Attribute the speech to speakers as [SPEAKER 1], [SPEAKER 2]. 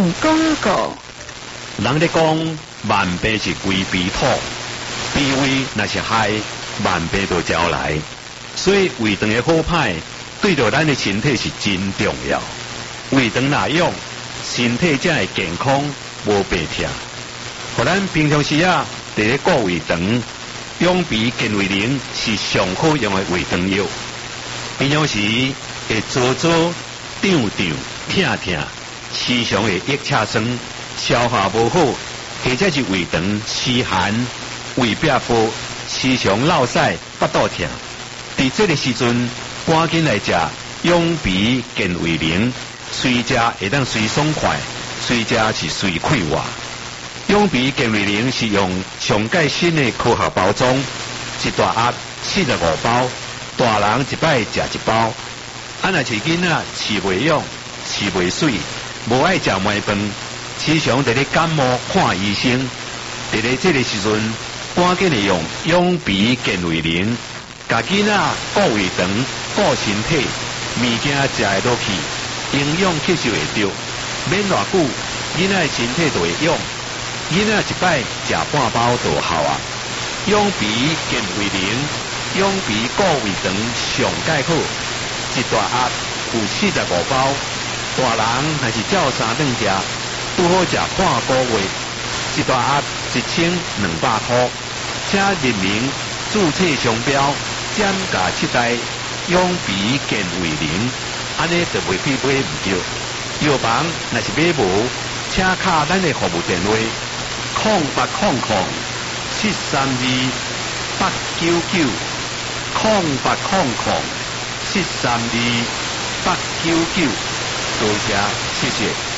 [SPEAKER 1] 广告。
[SPEAKER 2] 人咧讲万病是归脾土，脾胃若是害，万病就招来。所以胃肠的好歹，对着咱的身体是真重要。胃肠若用，身体才会健康，无病痛。互咱平常时啊，伫咧顾胃肠，养脾健胃灵是上好用的胃肠药。平常时会做胀胀、痛，时常会腋叉酸，消化无好，或者是胃肠湿寒、胃壁薄，时常落屎、腹肚痛。伫这个时阵，赶紧来食养脾健胃灵，随食会当随爽快，随食是随快活。养脾健胃灵是用上盖新的科学包装，一大盒45包，大人一摆食一包。若是囡仔饲袂养、饲袂水，无爱食糜饭，时常伫咧感冒看医生。伫咧这个时阵，赶紧利用养脾健胃灵，甲囡仔顾胃肠、顾身体，物件食会落去，营养吸收会着，免偌久，囡仔的身体就会养。囡仔一摆食半包就有效啊！养脾健胃灵，养脾顾胃肠上盖好，一大盒有45包，大人还是照3顿食，拄好食半个月，一大盒1200块，请认明注册商标，减价7代，养脾健胃灵，安尼就袂去买唔着。药房若是买无，请敲咱的服务电话。0800-732-899，0800-732-899，多谢，谢谢。